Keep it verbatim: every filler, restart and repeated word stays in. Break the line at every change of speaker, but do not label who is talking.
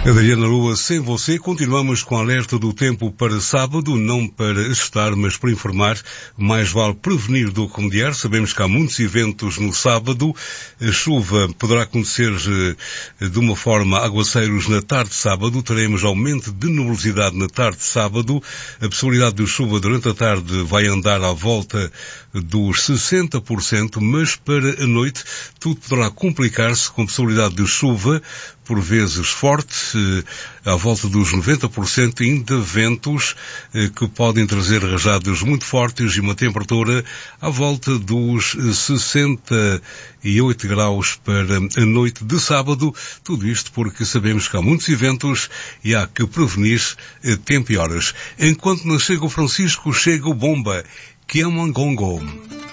Adriana Lua, sem você, continuamos com alerta do tempo para sábado, não para assustar, mas para informar. Mais vale prevenir do que remediar. Sabemos que há muitos eventos no sábado. A chuva poderá acontecer de uma forma, aguaceiros na tarde de sábado. Teremos aumento de nubosidade na tarde de sábado. A possibilidade de chuva durante a tarde vai andar à volta dos sessenta por cento, mas para a noite tudo poderá complicar-se com possibilidade de chuva, por vezes forte, à volta dos noventa por cento, ainda ventos que podem trazer rajadas muito fortes e uma temperatura à volta dos sessenta e oito graus para a noite de sábado. Tudo isto porque sabemos que há muitos eventos e há que prevenir tempo e horas. Enquanto não chega o Francisco, chega o Bomba, que é um Gongo.